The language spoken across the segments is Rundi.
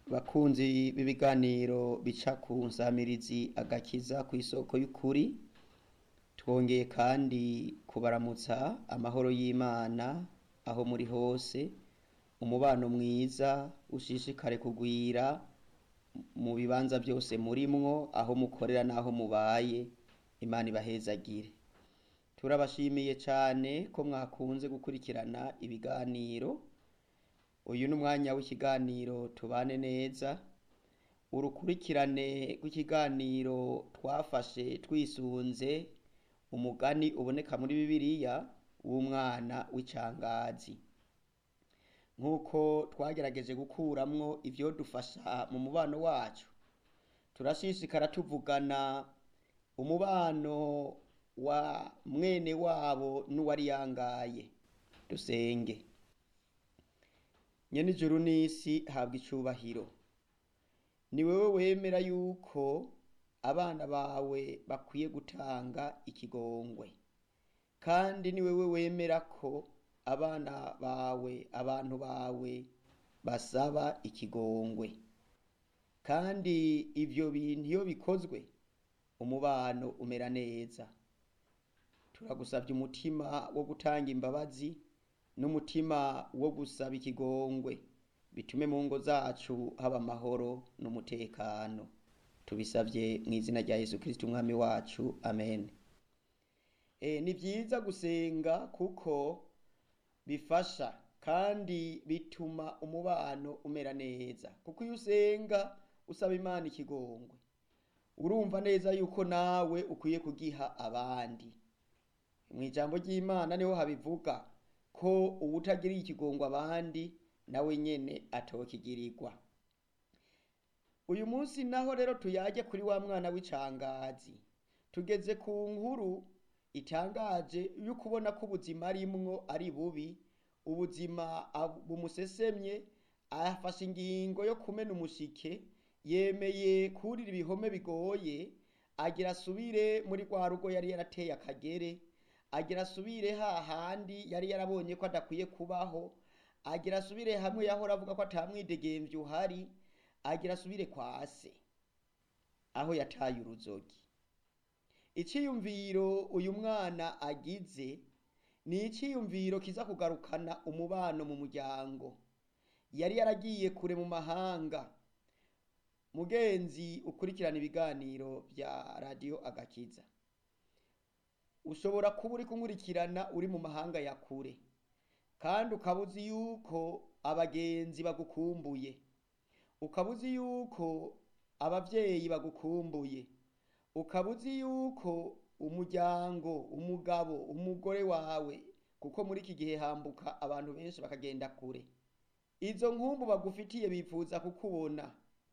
Bakunzi b'ibiganiro bica ku nsamirizi agakiza ku isoko y'ukuri, twongeye kandi kubaramutsa amahoro y'Imana aho muri hose, umubano mwiza ushishikare kugwira mu bibanza byose murimwo, aho mukorera n'aho mubaye. Imana ibahezagire. Turabashimiye cyane ko mwakunze gukurikirana ibiganiro. Uyu ni umwanya w'ikiganiro tubane neza, urukurikirane rw'ikiganiro twafashe twisunze umugani uboneka muri Bibiliya w'umwana w'icangazi. Nk'uko twagerageje gukuramwo ivyo dufasha mu mubano wacu, turashishikara tuvugana umubano wa mwene wabo n'uwari yangaye. Dusenge. Nyene ijuru n'isi, habwa icubahiro. Ni wewe wemera yuko abana bawe bakwiye gutanga ikigongwe, kandi ni wewe wemera ko abana bawe, abantu bawe basaba ikigongwe, kandi ivyo bintu iyo bikozwe umubano umera neza. Turagusavye umutima wo gutanga imbabazi n'umutima wo gusaba ikigongwe, bitume mu ngo zacu haba amahoro n'umutekano. Tubisavye mu izina rya Yesu Kristo umwami wacu, amen. Ni vyiza gusenga kuko bifasha kandi bituma umubano umera neza, kuko iyo usenga usaba Imana ikigongwe, urumva neza yuko nawe ukwiye kugiha abandi. Mw'ijambo ry'Imana niho habivuga ko uwutagiriye ikigongwe abandi nawe nyene atokigirirwa. Uyu munsi naho rero tuyaje kuri wa mwana w'icangazi. Tugeze ku nkuru itangaje yo kubona ko ubuzima arimwo ari bubi, ubuzima bumusesemye, afashe ingingo yo kumena umushike, yemeye kurira ibihome bigoye, agira asubire muri rwa rugo yari yarateye akagere, agira asubire hahandi yari yarabonye ko adakwiye kubaho, agira asubire hamwe yahora avuga ko atamwidegemvye uhari, agira asubire kwa se aho yataye uruzogi. Iciyumviro uyu mwana agize ni iciyumviro kiza kugarukana umubano mu muryango. Yari yaragiye kure mu mahanga. Mugenzi ukurikirana ibiganiro vya Radio Agakiza, ushobora kuba uri kunkurikirana uri mu mahanga ya kure, kandi ukabuzi yuko abagenzi bagukumbuye, ukabuzi yuko abavyeyi bagukumbuye, ukabuzi yuko umuryango, umugabo, umugore wawe, kuko muri iki gihe hambuka abantu benshi bakagenda kure. Izo nkumbu bagufitiye bifuza kukubona.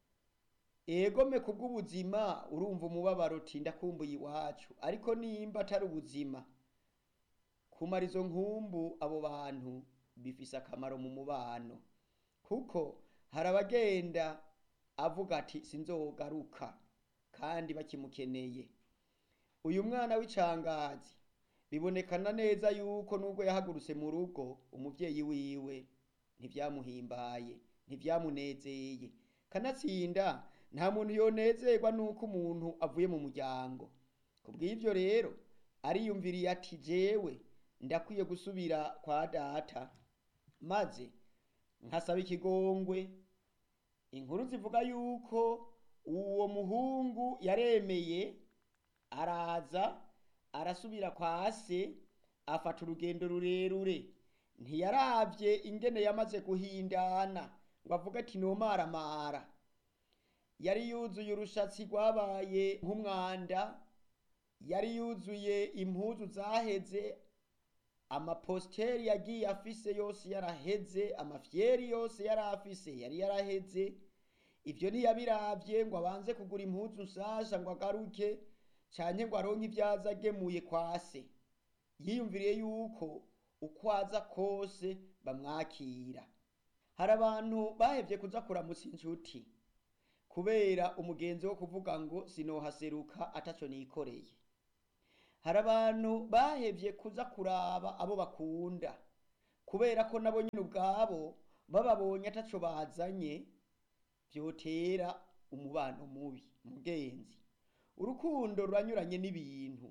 Egome kubw'ubuzima urumva umubabaro uti ndakumbuye iwacu, ariko nimba atari ubuzima, kumara izo nkumbu abo bantu bifise akamaro mu mubano, kuko hari abagenda avuga ati sinzogaruka kandi bakimukeneye. Uyu mwana w'icangazi bibonekana neza yuko nubwo yahagurutse mu rugo, umuvyeyi wiwe ntivyamuhimbaye, ntivyamunezeye. Kanatsinda nta muntu yonezerwa nuko umuntu avuye mu muryango. Kubw'ivyo rero ariyumviriye ati jewe ndakwiye gusubira kwa data maze nkasaba ikigongwe. Inkuru zivuga yuko uwo muhungu yaremeye, araza arasubira kwa se, afata urugendo rurerure. Ntiyaravye ingene yamaze guhindana ngo avuga ati nomaramara. Yari yuzuye urushatsi rwabaye nk'umwanda, yari yuzuye impuzu zaheze, amaposteri yagiye afise yose yaraheze, amafyeri yose yari afise yari yaraheze. Ivyo ntiyabiravye ngo abanze kugura impuzu nshasha ngo agaruke, canke ngo aronke ivyaza agemuye kwa se. Yiyumviriye yuko uko aza kose bamwakira. Hari abantu bahevye kuza kuramutsa inshuti kubera umugenzi wo kuvuga ngo sinohaseruka ataco nikoreye. Hari abantu bahevye kuza kuraba abo bakunda kubera ko nabo nyine ubwabo bababonye ataco bazanye vyotera umubano mubi. Mugenzi, urukundo ruranyuranye n'ibintu.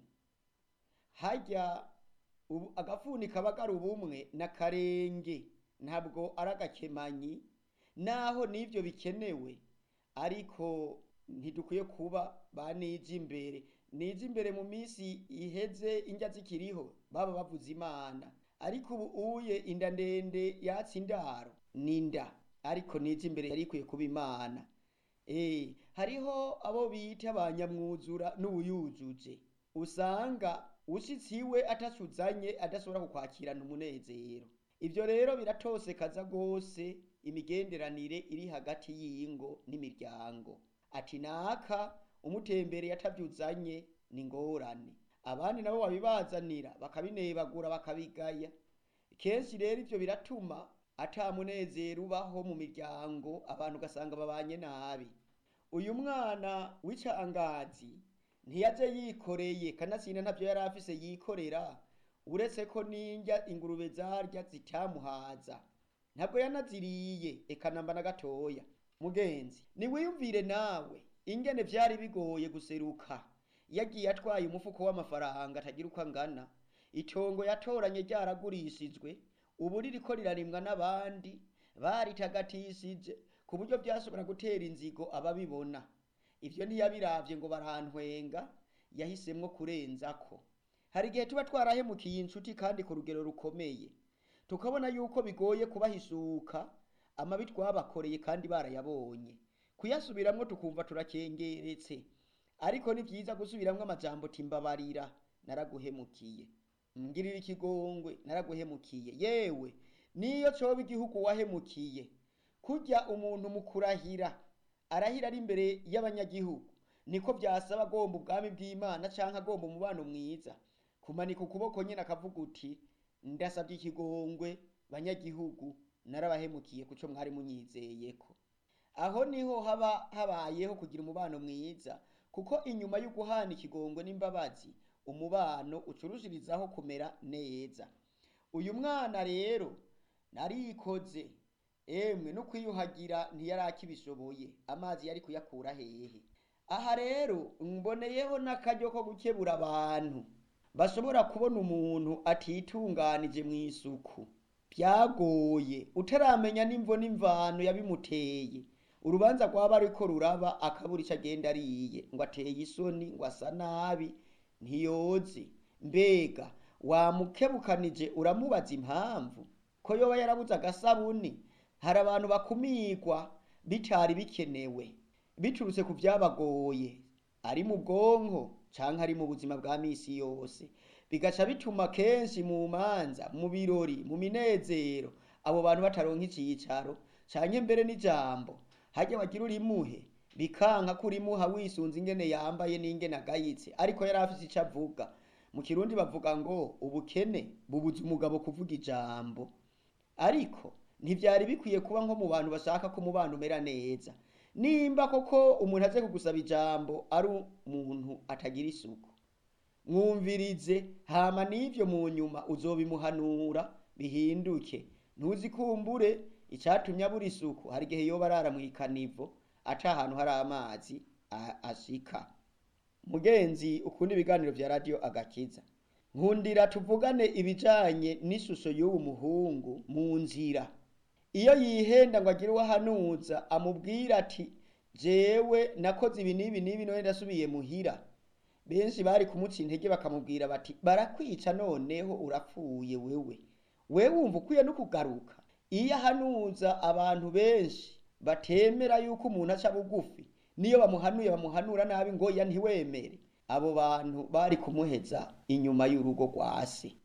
Harya agafuni kabagara ubumwe n'akarenge ntabwo aragakemanyi, naho n'ivyo bikenewe, ariko ntidukwiye kuba banije imbere mu misi iheze indya zikiriho baba bavuza Imana, ariko ubu uye inda ndende yatse indaro n'inda, ariko nije imbere yari ikwiye kuba Imana. Hariho abo bita abanyamwuzura n'ubuyujuje, usanga ushitsi iwe atacuzanye adashobora kukwakirana umunezero. Ivyo rero biratosekaza gose imigenderanire iri hagati y'ingo n'imiryango. Ati naka umutembereye atavyuzanye ni ngorane, abandi nabo babibazanira bakabinebagura bakabigaya. Kenshi rero ivyo biratuma ata munezero ubaho mu miryango, abantu ugasanga babanye nabi. Uyu mwana w'icangazi ntiyaje yikoreye, kanatsinda ntavyo yari afise yikorera, uretse ko n'indya ingurube zarya zitamuhaza, ntabwo yanaziriye eka namba na gatoya. Mugenzi, niwiyumvire nawe ingene vyari bigoye guseruka yagiye atwaye umufuko w'amafaranga atagira uko angana, itongo yatoranye ryaragurishijwe, ubu ririko rirarimwa n'abandi baritagatisije, ku buryo vyashobora gutera inzigo ababibona. Ivyo ntiyabiravye ngo barantwenga, yahisemwo kurenzako. Hari igihe tuba twarahemukiye inshuti kandi ku rugero rukomeye, tukabona yuko bigoye kubahisuka amabi twabakoreye kandi barayabonye. Kuyasubiramwo tukumva turakengeretse, ariko ni vyiza gusubiramwo amajambo timbabarira, naraguhemukiye, ngirira ikigongwe, naraguhemukiye. Yewe niyo coba igihugu wahemukiye, kurya umuntu mu kurahira arahira ari imbere y'abanyagihugu, niko vyasaba agomba ubwami bw'Imana canke agomba umubano mwiza, kumanika ukuboko nyene akavuga uti ndasavye ikigongwe banyagihugu, narabahemukiye kuco mwari munyizeyeko. Aho niho haba habayeho kugira umubano mwiza, kuko inyuma yo guhana ikigongwe n'imbabazi umubano ucurushirizaho kumera neza. Uyu mwana rero narikoze, emwe no kwiyuhagira ntiyarakibishoboye, amazi yari kuyakura hehe? Aha rero mboneyeho n'akaryo ko gukebura abantu bashobora kubona umuntu atitunganije mw'isuku. Vyagoye utaramenya n'imvo n'imvano yabimuteye, urubanza rwaba ariko ruraba akabura ico agenda ariye, ngo ateye isoni, ngo asa nabi, ntiyoze. Mbega wamukebukanije uramubaza impamvu ko yoba yarabuze agasabuni? Hari abantu bakumirwa bitari bikenewe biturutse ku vyabagoye, ari mu bwonko canke ari mu buzima bwa misi yose, bigaca bituma kenshi mu manza, mu birori, mu minezero abo bantu bataronka icicaro canke mbere n'ijambo. Harya bagira urimuhe, bikanka ko urimuha wisunze ingene yambaye n'ingene agayitse, ariko yari afise ico avuga. Mu Kirundi bavuga ngo ubukene bubuza umugabo kuvuga ijambo. Ariko ntivyari bikwiye kuba nko mu bantu bashaka ko umubano umera neza. Nimba koko umuntu aze kugusaba ijambo ari umuntu atagira isuku, mwumvirize, hama n'ivyo mu nyuma uzobimuhanura bihinduke. Ntuzikumbure icatumye abura isuku, hari igihe yoba arara mw'ikanivo ata ahantu hari amazi ashika. Mugenzi ukunda ibiganiro vya Radio Agakiza, nkundira tuvugane ibijanye n'ishusho y'uwo muhungu mu nzira. Iyo yihenda ngo agire uwahanuza amubwira ati jewe nakoze ibi n'ibi n'ibi none ndasubiye muhira, benshi bari kumuca intege bakamubwira bati barakwica noneho urapfuye wewe wumva ukwiye no kugaruka. Iyo ahanuza abantu benshi batemera yuko umuntu aca bugufi, niyo bamuhanuye bamuhanura nabi ngo ya ntiwemere, abo bantu bari kumuheza inyuma y'urugo rwa se.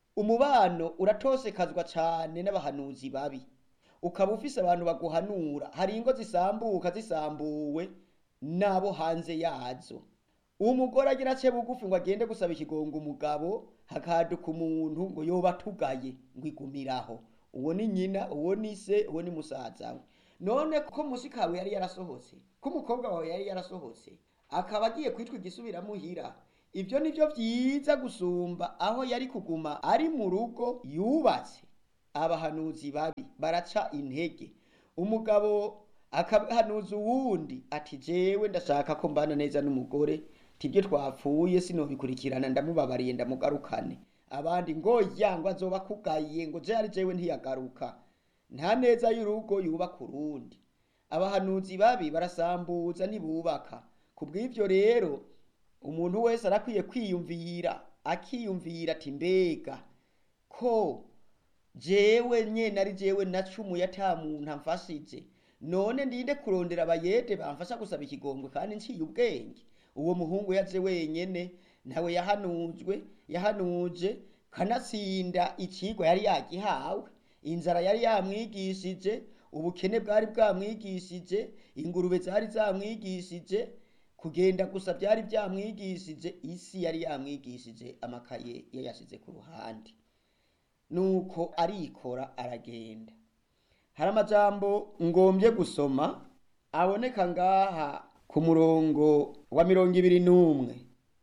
Umubano uratosekazwa cane n'abahanuzi babi, ukaba ufise abantu baguhanura. Hari ingo zisambuka zisambuwe nabo hanze yazo. Umugore agira ace bugufi ngo agende gusaba ikigongo umugabo, hakaduka umuntu ngo yoba tugaye ngo igumiraho. Uwo ni nyina, uwo ni se, uwo ni musaza we. None ko musikawe yari yarasohotse, ko umukobwa wawe yari yarasohotse, akaba agiye kwitwa igisubira muhira, ivyo nivyo vyiza gusumba aho yari kuguma ari mu rugo yubatse. Abahanuzi babi baraca intege. Umugabo akahanuza uwundi ati jewe ndashaka ko mbana neza n'umugore, tibyo twapfuye sinobikurikirana, ndamubabariye ndamugarukane. Abandi ngo yango azoba kugaye, ngo je ari jewe ntiyagaruka. Nta neza y'urugo yubaka urundi. Abahanuzi babi barasambuza ntibubaka. Kubw'ivyo rero umuntu wese arakwiye kwiyumvira, akiyumvira ati mbega ko jewe nyene ari jewe nacumuye ata muntu amfashije, none ndinde kurondera abayede bamfasha gusaba ikigongwe kandi nciye ubwenge? Uwo muhungu yaje wenyene, nawe yahanuje kanatsinda icigwa yari yagihawe. Inzara yari yamwigishije, ubukene bwari bwamwigishije, ingurube zari zamwigishije, kugenda gusa byari byamwigishije, isi yari yamwigishije, amakaye yayashize ku ruhande. Nuko arikora aragenda. Hari amajambo ngombye gusoma aboneka ngaha ku murongo wa 21.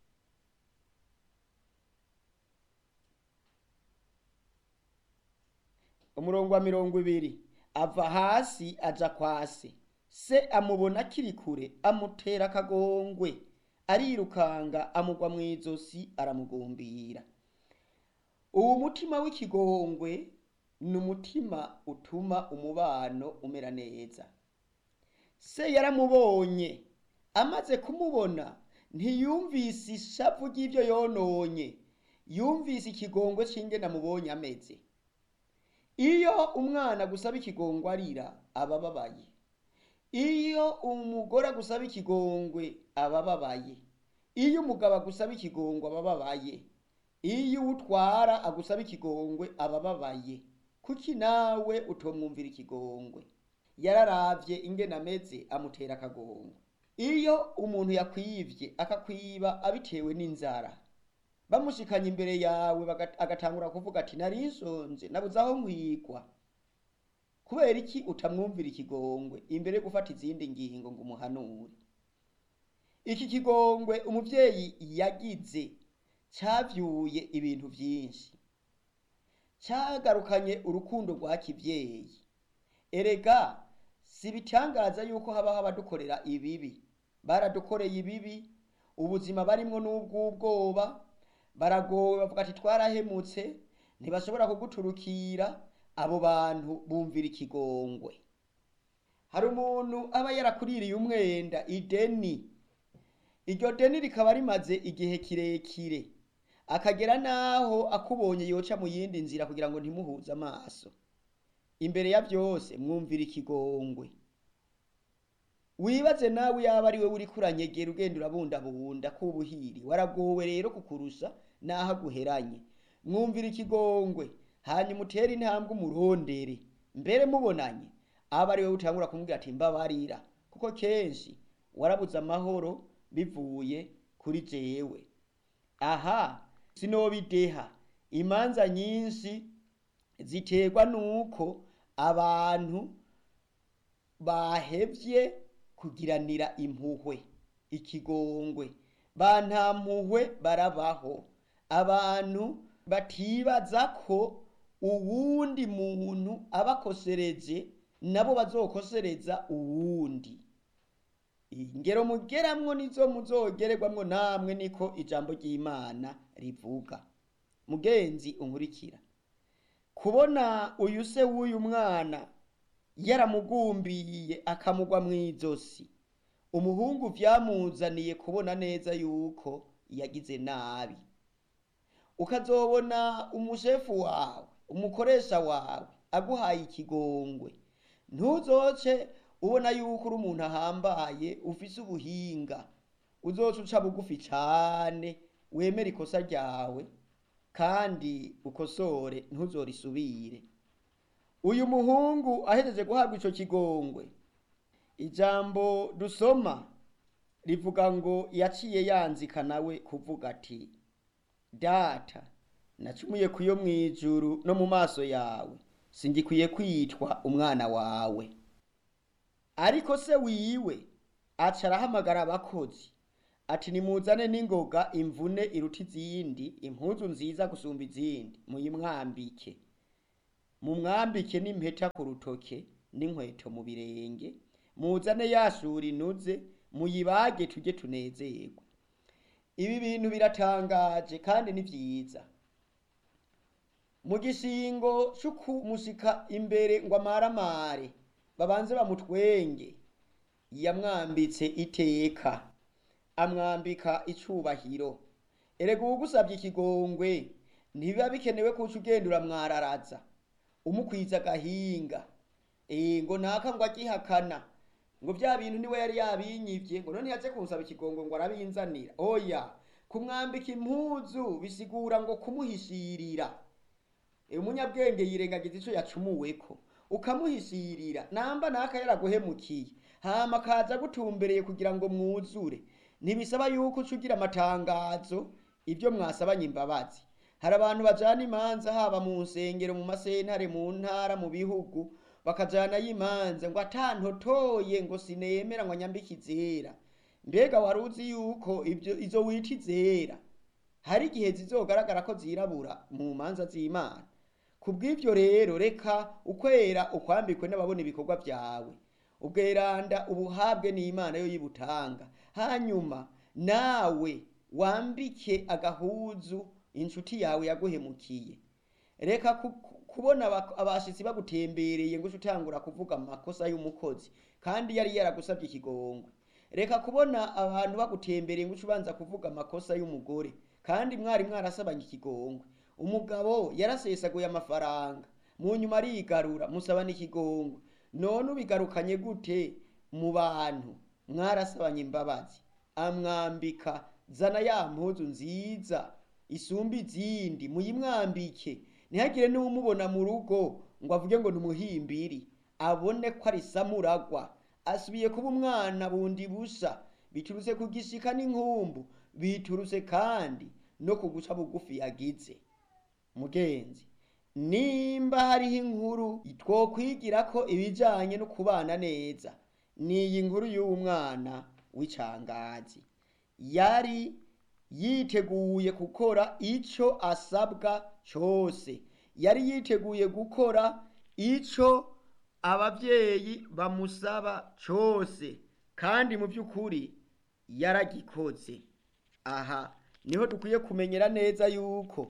Umurongo wa 20, ava hasi aja kwa se. Se amubona akiri kure, amutera akagongwe, arirukanga amugwa mw'izosi aramugumbira. Uwo mutima w'ikigongwe ni umutima utuma umubano umera neza. Se yaramubonye, amaze kumubona ntiyumvise ishavu ry'ivyo yononye, yumvise ikigongwe c'ingene amubonye ameze. Iyo umwana gusaba ikigongwe arira abababaye, iyo umugore gusaba ikigongwe abababaye, iyo umugabo agusaba ikigongwe abababaye, iyo utwara agusaba ikigongwe abababaye. Kuki nawe utomwumvira ikigongwe? Yararavye ingene ameze amutera akagongwe. Iyo umuntu yakwivye akakwiba abitewe n'inzara, bamushikanye imbere yawe agatangura kuvuga ati nari nsonje nabuze aho nkwigwa, kubera iki utamwumvira ikigongwe imbere gufata izindi ngingo ngo umuhanure? Iki kigongwe umuvyeyi yagize cavyuye ibintu vyinshi, cagarukanye urukundo rwa kivyeyi. Erega si bitangaza yuko habaho abadukorera ibibi. Baradukoreye ibibi, ubuzima barimwo n'ubw'ubwoba, baragowe bavuga ati twarahemutse, ntibashobora kuguturukira. Abo bantu bumvira ikigongwe. Hari umuntu aba yarakuririye umwenda, ideni, iryo deni rikaba rimaze igihe kirekire, akagera naho akubonye yoca mu yindi nzira kugira ngo ntimuhuze amaso. Imbere ya byose mwumvira ikigongwe. Wibaze nawe yaba ari we uri kuranyegera ugenda urabundabunda kubuhiri, waragowe rero kukurusha naho aguheranye. Mwumvira ikigongwe, hanyuma utere intambwe umurondere, mbere mubonanye aba ari we utangura kumubwira ati mbabarira, kuko kenshi warabuze amahoro bivuye kuri jewe. Aha sinobideha, imanza nyinshi ziterwa nuko abantu bahevye kugiranira impuhwe, ikigongwe. Bantampuhwe barabaho, abantu batibaza ko uwundi muntu abakosereje nabo bazokosereza uwundi. Ingero mugeramwo nizo muzogererwamwo namwe, niko ijambo ry'Imana rivuga. Mugenzi unkurikira, kubona uyu se w'uyu mwana yaramugumbiye akamugwa mw'izosi, umuhungu vyamuzaniye kubona neza yuko yagize nabi. Ukazobona umushefu wawe, umukoresha wawe aguhaye ikigongwe, ntuzoce ubona yuko uri umuntu ahambaye ufise ubuhinga, uzoca uca bugufi cane, wemera ikosa ryawe kandi ukosore ntuzorisubire. Uyu muhungu ahejeje guhabwa ico kigongwe, ijambo dusoma rivuga ngo yaciye yanzika nawe kuvuga ati data, nacumuye kuyo mwijuru no mu maso yawe, singikwiye kwitwa umwana wawe. Ariko se wiwe aca arahamagara abakozi ati nimuzane n'ingoga imvune iruta izindi, impuzu nziza gusumba izindi, mumwambike n'impeta ku rutoke n'inkweto mu birenge, muzane yashura inuze muyibage tujye tunezerwa. Ibi bintu biratangaje kandi ni vyiza. Mu gishingo c'ukumushika imbere ngo amaramare babanze bamutwenge, yamwambitse iteka, amwambika icubahiro. Erega uwugusavye ikigongwe ntibiba bikenewe kuca ugenda uramwararaza umukwiza agahinga, ngo naka ngo agihakana ngo vya bintu niwe yari yabinyivye ngo none yaje kunsaba ikigongwe ngo arabinzanira. Oya, kumwambika impuzu bisigura ngo kumuhishirira. Umunyabwenge yirengagiza ico yacumuweko, ukamuhishirira. Namba naka yaraguhemukiye hama kaza gutumbereye kugira ngo mwuzure, ntibisaba yuko ucugira amatangazo ibyo mwasabanye imbabazi. Hari abantu bajana imanza haba mu nsengero, mu masentare, mu ntara, mu bihugu, bakajana y'imanza ngo atantotoye ngo sinemera ngo nyambike izera. Mbega waruzi yuko izo wita izera hari igihe zizogaragara ko zirabura mu manza z'Imana? Kubw'ivyo rero reka ukwera ukwambikwe n'ababona ibikorwa vyawe, ubweranda ubuhabwe n'Imana yo yibutanga, hanyuma nawe wambike agahuzu inshuti yawe yaguhemukiye. Reka kubona abashitsi bagutembereye ngo utangura kuvuga amakosa y'umukozi kandi yari yaragusabye ikigongwe. Reka kubona abantu bagutembereye ngo ubanza kuvuga amakosa y'umugore kandi mwari mwarasabanye ikigongwe. Umugabo yarasesaguye amafaranga mu nyuma arigarura, musabana ikigongwe. None ubigarukanye gute mu bantu mwarasabanye imbabazi? Amwambika, zana ya mpuzu nziza isumba izindi muyimwambike. Ntihagire n'umubona mu rugo ngo avuge ngo numuhimbiri, abone ko ari samuragwa, asubiye kuba umwana bundi busha. Biturutse kugishika n'inkumbu, biturutse kandi no kuguca bugufi yagize. Mugenzi, nimba hariho inkuru twokwigira ko ibijanye no kubana neza, ni iyi nkuru y'uwo mwana w'icangazi. Yari yiteguye gukora ico asabwa cose, yari yiteguye gukora ico abavyeyi bamusaba cose, kandi mu by'ukuri yaragikoze. Aha niho dukwiye kumenyera neza yuko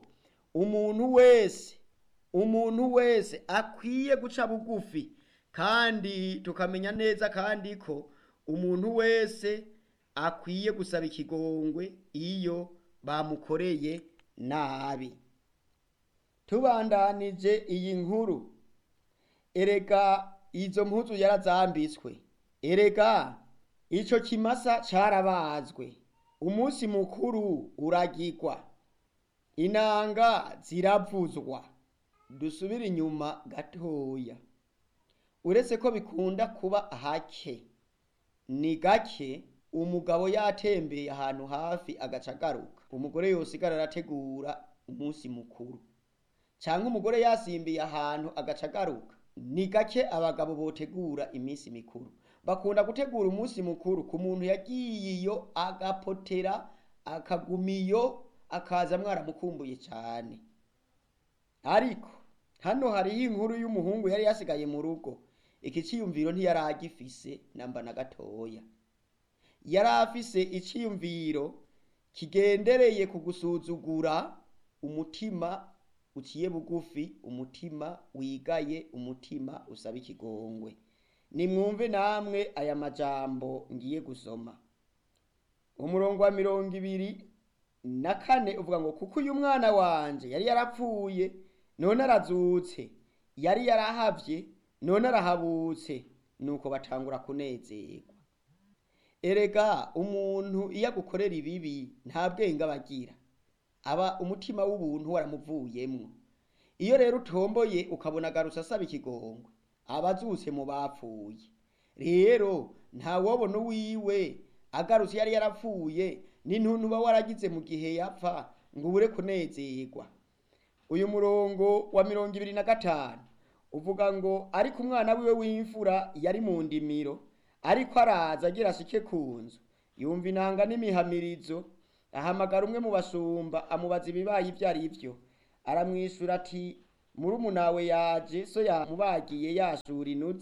umuntu wese akwiye guca bugufi, kandi tukamenya neza kandi ko umuntu wese akwiye gusaba ikigongwe iyo bamukoreye nabi. Tubandanije iyi nkuru, erega izo mpuzu yarazambitswe, erega ico kimasa carabazwe, umunsi mukuru uragirwa, inanga ziravuzwa. Dusubire inyuma gatoya. Uretse ko bikunda kuba hake, ni gake umugabo yatembeye ahantu hafi agaca agaruka, umugore yosigara arategura umunsi mukuru, cyangwa umugore yasimbiye ahantu agaca agaruka. Ni gake abagabo botegura iminsi mikuru. Bakunda gutegura umunsi mukuru ku muntu yagiye iyo agapotera akagumiyo akaza mwaramukumbuye cyane. Ariko hano hariho inkuru y'umuhungu yari yasigaye mu rugo. Iki ciyumviro ntiyari agifise namba na gatoya. Yari afise iciyumviro kigendereye kugusuzugura, umutima uciye bugufi, umutima wigaye, umutima usaba ikigongwe. Nimwumve namwe aya majambo ngiye gusoma. Umurongo wa 24 uvuga ngo kuko uyu mwana wanje yari yarapfuye none arazutse, yari yarahavye none arahabutse, nuko batangura kunezerwa. Erega umuntu iyo agukorera ibibi nta bwenge abagira, aba umutima w'ubuntu waramuvuyemwo. Iyo rero utomboye ukabona garutse asaba ikigongwe, abazutse mu bapfuye. Rero nta wobona uwiwe agarutse yari yarapfuye n'intuntu ba waragize mu gihe yapfa ngo ubure kunezerwa. Uyu murongo wa 25 uvuga ngo ariko umwana wiwe w'imfura yari mu ndimiro, ariko araza agira ashike ku nzu, yumva inanga n'imihamirizo, ahamagara umwe mu basumba amubaza ibibaye ibyo ari byo. Aramwishura ati murumunawe yaje, so yamubagiye yashura inuze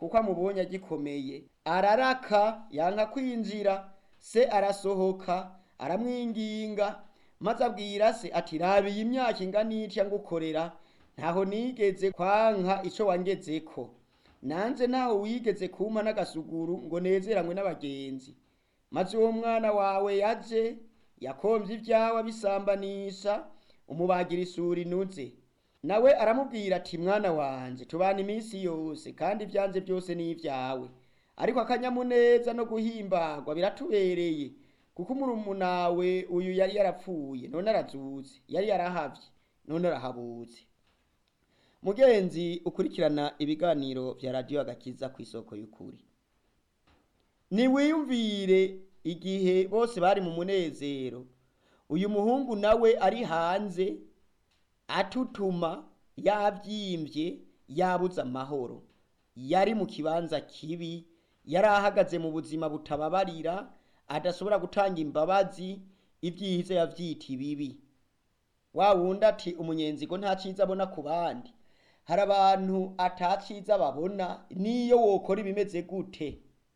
kuko amubonye agikomeye, araraka yanka kwinjira. Se arasohoka aramwinginga, maze abwira se ati raba iyi myaka ingana itya ngukorera, ntaho nigeze kwanka ico wangezeko, nanje ntaho wigeze kumpa n'agasuguru ngo nezeranywe n'abagenzi. Maze uwo mwana wawe yaje yakomvye ivyawe abisambanisha, umubagira isuri inuze. Nawe aramubwira ati mwana wanje, tubana iminsi yose kandi ivyanje byose ni ivyawe, ariko akanyamuneza no guhimbagwa biratubereye, kuko murumunawe uyu yari yarapfuye none arazutse, yari yarahavye none arahabutse. Mugenzi ukurikirana ibiganiro vya Radio Agakiza kw'isoko y'ukuri, ni wiyumvire igihe bose bari mu munezero, uyu muhungu nawe ari hanze atutuma, yavyimvye, yabuze amahoro, yari mu kibanza kibi, yari ahagaze mu buzima butababarira, adashobora gutanga imbabazi, ivyiza yavyita ibibi. Wa wundi ati umunyenzigo nta ciza abona ku bandi. Hari abantu ataciza babona niyo wokora ibimeze gute.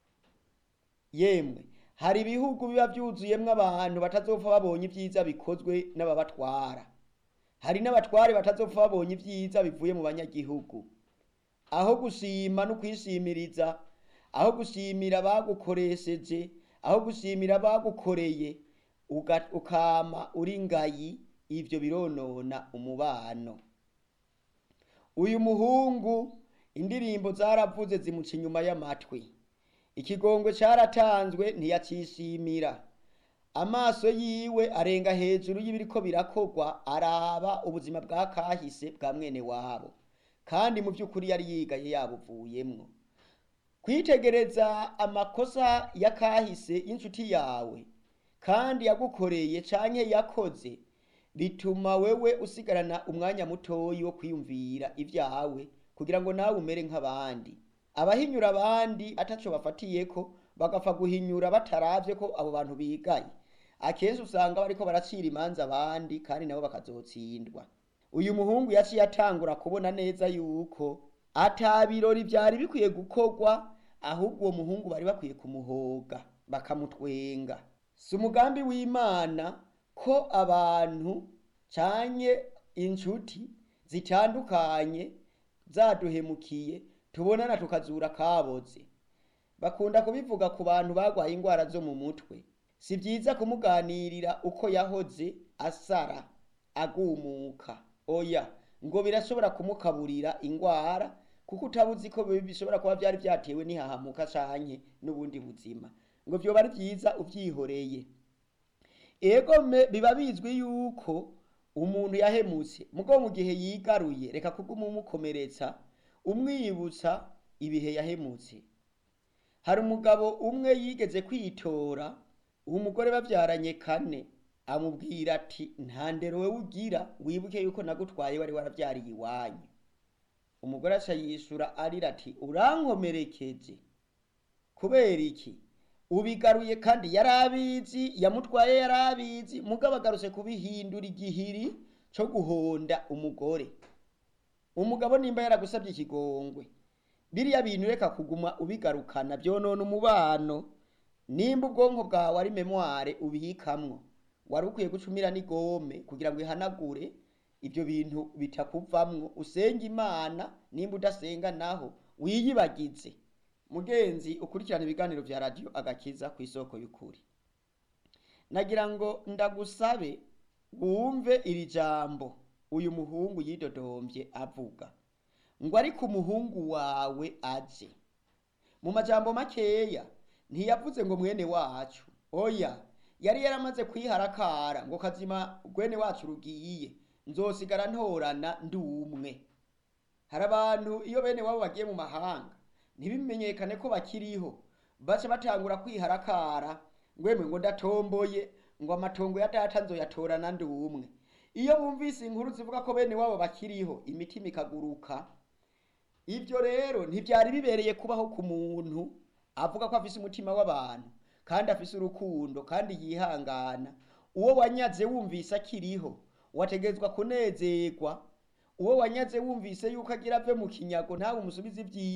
Yemwe hari ibihugu biba vyuzuyemwo abantu batazopfa babonye ivyiza bikozwe n'ababatwara. Hari n'abatware batazopfa babonye ivyiza bivuye mu banyagihugu. Aho gushima no kwishimiriza, aho gushimira bagukoresheje, aho gushimira bagukoreye, ukama uri ngayi, ivyo bironona umubano. Uyu muhungu indirimbo zaravuze zimuca inyuma y'amatwi, ikigongwe caratanzwe ntiyacishimira, amaso yiwe arenga hejuru y'ibiriko birakogwa, araba ubuzima bwa kahise bwa mwene wabo, kandi mu vy'ukuri yari yigaye yabuvuyemwo. Kwitegereza amakosa ya kahise y'inshuti yawe kandi yagukoreye canke yakoze, bituma wewe usigarana umwanya mutoyi wo kwiyumvira ivyawe, kugira ngo nawe umere nk'abandi. Abahinyura abandi ataco bafatiyeko, bagapfa guhinyura bataravye ko abo bantu bigaye, akenshi usanga bariko baracira imanza abandi kandi nabo bakazotsindwa. Uyu muhungu yaciye atangura kubona neza yuko ata birori vyari bikwiye gukorwa, ahubwo uwo muhungu bari bakwiye kumuhoga bakamutwenga. Si umugambi w'Imana ko abantu canke inshuti zitandukanye zaduhemukiye tubonana tukazura kaboze. Bakunda kubivuga ku bantu bagwaye ingwara zo mu mutwe. Si vyiza kumuganirira uko yahoze asara agumuka, oya, ngo birashobora kumukaburira ingwara, kuko utabuzi ko bishobora kuba vyari vyatewe n'ihahamuka canke n'ubundi buzima, ngo vyoba ari vyiza uvyihoreye. Egome biba bizwi yuko umuntu yahemutse, mugo mu gihe yigaruye reka kuguma umukomeretsa umwibutsa ibihe yahemutse. Hari umugabo umwe yigeze kwitora, umugore bavyaranye kane, amubwira ati nta ndero wewe ugira, wibuke yuko nagutwaye wari waravyariye iwanyu. Umugore aca yishura arira ati urankomerekeje kubera iki? Ubigaruye kandi yarabizi, yamutwaye yarabizi, mugabo agarutse kubihindura igihiri co guhonda umugore. Umugabo nimba yaragusabye ikigongwe, biriya bintu reka kuguma ubigarukana, vyonona umubano. Nimba ubwonko bwawe ari memoire ubihikamwo, wari ukwiye gucumira n'igome kugira ngo ihanagure ivyo bintu bitakuvamwo, usenge Imana. Nimba udasenga naho wiyibagize. Mugenzi ukurikirana ibiganiro vya Radio Agakiza kw'isoko y'ukuri, nagira ngo ndagusabe wumve iri jambo uyu muhungu yidodomvye avuga ngo ariko umuhungu wawe aje. Mu majambo makeya ntiyavuze ngo mwene wacu, oya, yari yaramaze kwiharakara ngo kazima gwene wacu rugiye, nzosigara ntorana ndumwe. Hari abantu iyo bene wabo bagiye mu mahanga ntibimenyekane ko bakiriho, baca batangura kwiharakara, ngwemwe ngo ndatomboye, ngo amatongo ya data nzoyatorana ndumwe. Iyo bumvise inkuru zivuga ko bene wabo bakiriho, imitima ikaguruka. Ivyo rero ntivyari bibereye kubaho ku muntu avuga ko afise umutima w'abantu kandi afise urukundo kandi yihangana. Uwo wanyaze wumvise akiriho wategezwa kunezerwa. Uwo wanyaze wumvise yuko agira ave mu kinyago ntawe umusubiza ivyiwe,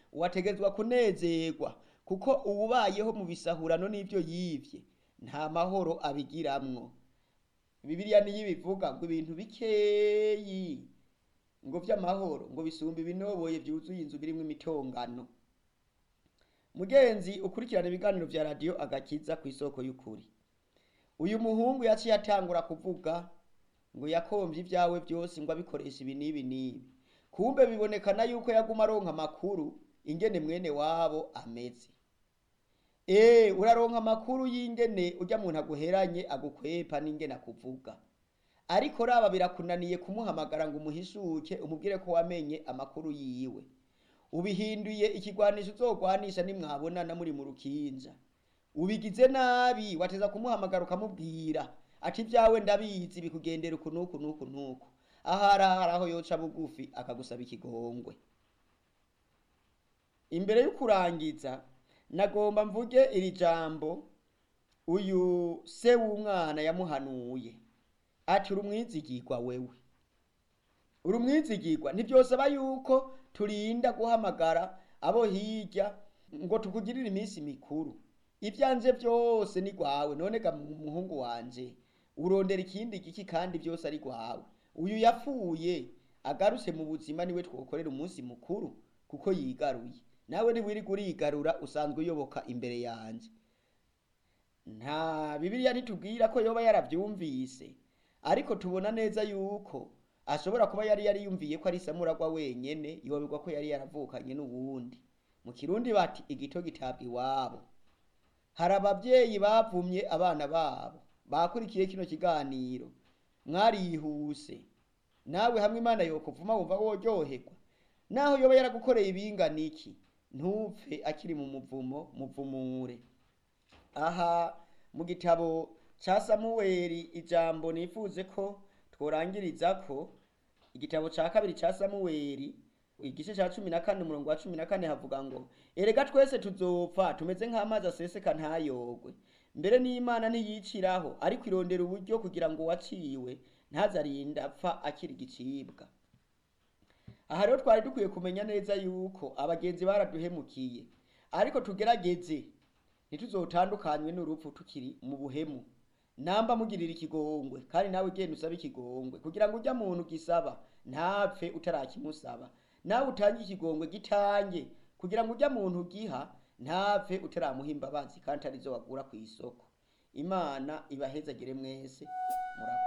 wategezwa kunezerwa, kuko uwubayeho mu bisahurano n'ivyo yivye nta mahoro abigiramwo. Bibiliya niyo ibivuga ngo ibintu bikeyi ngo vy'amahoro ngo bisumba ibinoboye vyuzuye inzu birimwo imitongano. Mugenzi ukurikirana ibiganiro vya radio Agakiza kw'isoko y'ukuri, uyu muhungu yaciye atangura kuvuga ngo yakomvye ivyawe vyose ngo abikoresha ibi n'ibi n'ibi. Kumbe bibonekana yuko yaguma aronka amakuru ingene mwene wabo ameze. Uraronka amakuru y'ingene urya muntu aguheranye agukwepa n'ingene akuvuga, ariko raba birakunaniye kumuhamagara ngo umuhishuke umubwire ko wamenye amakuru yiwe. Ubihinduye ikigwanisho uzogwanisha nimwabonana muri mu rukinja. Ubigize nabi, wateza kumuhamagara ukamubwira ati vyawe ndabizi bikugendera uku nuku nuku nuku. Aharaho yoca bugufi akagusaba ikigongwe. Imbere y'ukurangiza nagomba mvuge iri jambo uyu se w'umwana yamuhanuye ati urumwizigirwa wewe. Urumwizigirwa ntivyosaba yuko turinda guhamagara abo hirya ngo tukugirire iminsi mikuru. Ivyanje vyose ni gwawe, none ga muhungu wanje urondera ikindi giki kandi vyose ari gwawe. Uyu yapfuye agarutse mu buzima niwe twokorera umunsi mukuru kuko yigaruye. Nawe ntiwirirwa urigarura usanzwe uyoboka imbere yanje. Nta Bibiliya nitubwira ko yoba yaravyumvise, ariko tubona neza yuko ashobora kuba yari yariyumviye ko ari samuragwa wenyene, yobigwa ko yari yaravukanye n'uwundi. Mu Kirundi bati igito gitabwa iwabo. Hari abavyeyi bavumye abana babo bakurikiye kino kiganiro, mwarihuse. Nawe hamwe Imana yokuvuma wumva woryoherwa. Naho yoba yaragukoreye ibingana iki, ntupfe akiri mu muvumo, muvumure. Aha mu gitabo ca Samuweli ijambo nifuze ko tworangirizako, igitabo ca kabiri ca Samuweli igice ca 14 umurongo wa 14 havuga ngo erega twese tuzopfa tumeze nk'amazi aseseka ntayogwe. Mbere n'Imana ntiyiciraho, ariko irondera uburyo kugira ngo waciwe ntazarinda apfa akiri igicibwa. Aha rero twari dukwiye kumenya neza yuko abagenzi baraduhemukiye, ariko tugerageze ntituzotandukanywe n'urupfu tukiri mu buhemu. Namba mugirira ikigongwe kandi nawe genda usaba ikigongwe kugira ngo urya muntu gisaba ntapfe utarakimusaba. Nawe utange ikigongwe gitange kugira ngo urya muntu giha ntapfe utaramuha imbabazi kandi arizo wagura ku isoko. Imana ibahezagire mwese.